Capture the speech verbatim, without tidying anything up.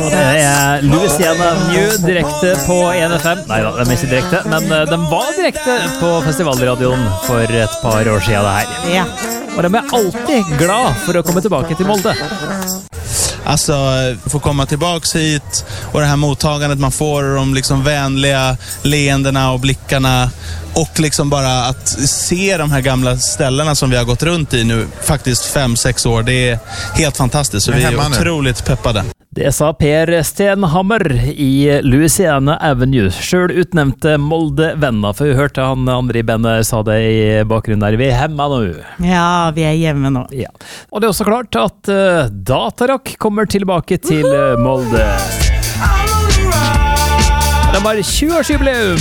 Det er Louisiana Avenue direkte på E N F M. Nei da, de er ikke direkte, men de var direkte på festivalradioen for et par år siden det her. Ja. Og de er alltid glad for å komme tilbake til Molde. Alltså, få komma tillbaks hit och det här mottagandet man får och de liksom vänliga leendena och blickarna och liksom bara att se de här gamla ställena som vi har gått runt i nu faktiskt fem, sex år, det är helt fantastiskt så vi är otroligt peppade. Det sa Per Stenhammer i Louisiana Avenue, selv utnevnte Molde-venner, for vi hørte han andre i bandet sa det i bakgrunnen der, vi er hjemme nå. Ja, vi er hjemme nå. Ja. Og det er også klart at uh, Datarock kommer tilbake til uh, Molde. De har tjue års jubileum!